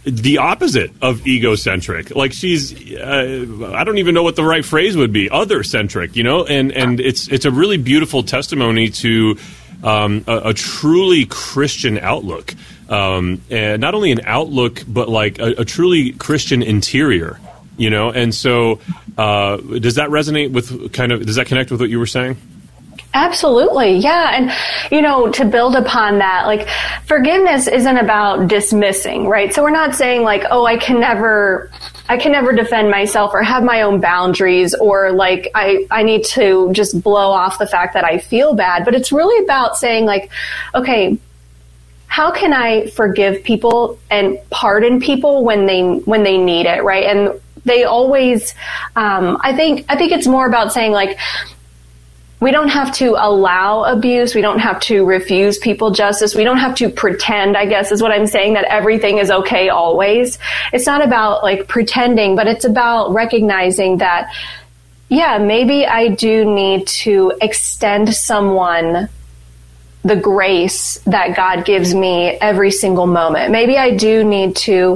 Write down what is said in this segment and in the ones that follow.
the opposite of egocentric. Like she's, I don't even know what the right phrase would be, other-centric, and it's a really beautiful testimony to a truly Christian outlook. And not only an outlook, but like a truly Christian interior, and so does that resonate with does that connect with what you were saying? Absolutely. Yeah. And, to build upon that, like forgiveness isn't about dismissing, right? So we're not saying like, oh, I can never defend myself or have my own boundaries, or like I need to just blow off the fact that I feel bad. But it's really about saying like, okay, how can I forgive people and pardon people when they need it, right? And they always, I think it's more about saying like, we don't have to allow abuse. We don't have to refuse people justice. We don't have to pretend, I guess is what I'm saying, that everything is okay always. It's not about like pretending, but it's about recognizing that, yeah, maybe I do need to extend someone the grace that God gives me every single moment. Maybe I do need to,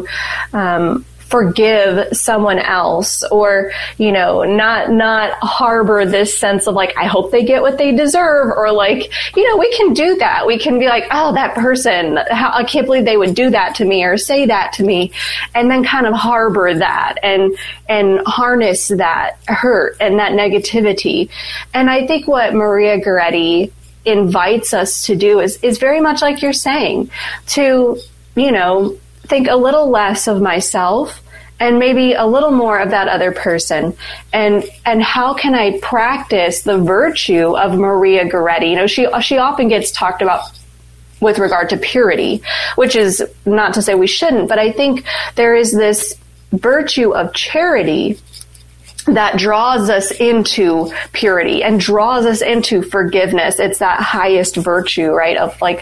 forgive someone else, or, not harbor this sense of like, I hope they get what they deserve, or like, we can do that. We can be like, oh, that person, I can't believe they would do that to me or say that to me. And then kind of harbor that and harness that hurt and that negativity. And I think what Maria Goretti invites us to do is very much like you're saying, to, think a little less of myself and maybe a little more of that other person. And how can I practice the virtue of Maria Goretti? She often gets talked about with regard to purity, which is not to say we shouldn't, but I think there is this virtue of charity that draws us into purity and draws us into forgiveness. It's that highest virtue, right? Of like,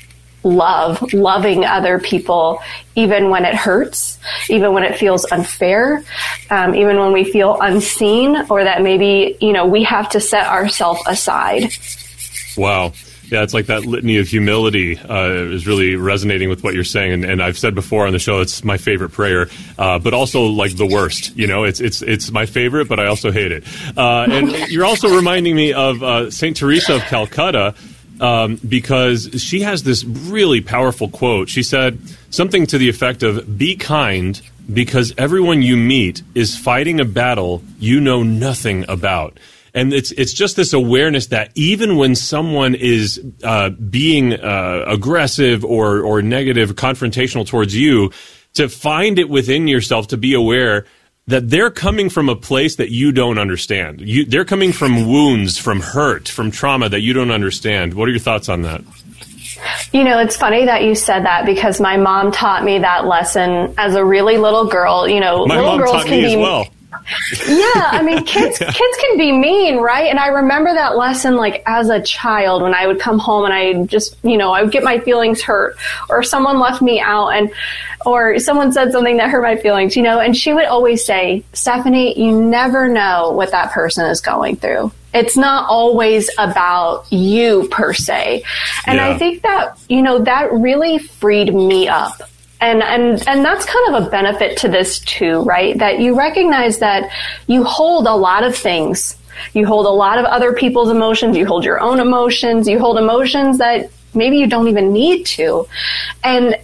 loving other people, even when it hurts, even when it feels unfair, even when we feel unseen, or that maybe, we have to set ourselves aside. Wow. Yeah, it's like that litany of humility is really resonating with what you're saying. And I've said before on the show, it's my favorite prayer, but also like the worst. It's my favorite, but I also hate it. And you're also reminding me of St. Teresa of Calcutta, because she has this really powerful quote. She said something to the effect of, be kind because everyone you meet is fighting a battle you know nothing about. And it's just this awareness that even when someone is being aggressive or negative, confrontational towards you, to find it within yourself to be aware that they're coming from a place that you don't understand. They're coming from wounds, from hurt, from trauma that you don't understand. What are your thoughts on that? It's funny that you said that, because my mom taught me that lesson as a really little girl. My little mom girls taught can me be as well. Yeah, I mean, kids can be mean, right? And I remember that lesson, like, as a child, when I would come home and I just, I would get my feelings hurt, or someone left me out, or someone said something that hurt my feelings, and she would always say, Stephanie, you never know what that person is going through. It's not always about you per se. And I think that, that really freed me up. And that's kind of a benefit to this too, right? That you recognize that you hold a lot of things. You hold a lot of other people's emotions. You hold your own emotions. You hold emotions that maybe you don't even need to. And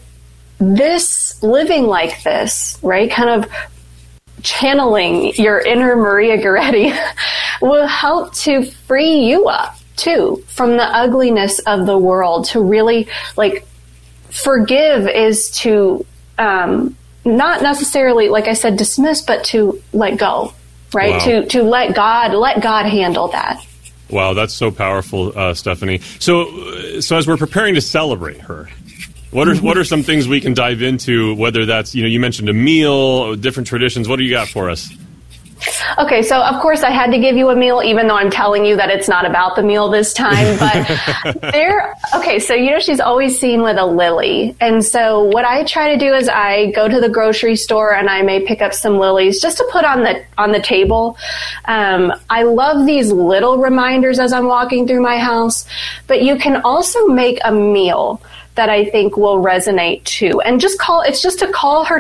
living like this, right? Kind of channeling your inner Maria Goretti will help to free you up too from the ugliness of the world, to really forgive is to not necessarily, like I said, dismiss, but to let go, right? Wow. To let God handle that. Wow, that's so powerful, Stephanie. So as we're preparing to celebrate her, what are some things we can dive into? Whether that's, you mentioned a meal, different traditions. What do you got for us? Okay, so of course I had to give you a meal, even though I'm telling you that it's not about the meal this time. But so she's always seen with a lily. And so what I try to do is I go to the grocery store and I may pick up some lilies just to put on the table. I love these little reminders as I'm walking through my house, but you can also make a meal that I think will resonate too. And it's just to call her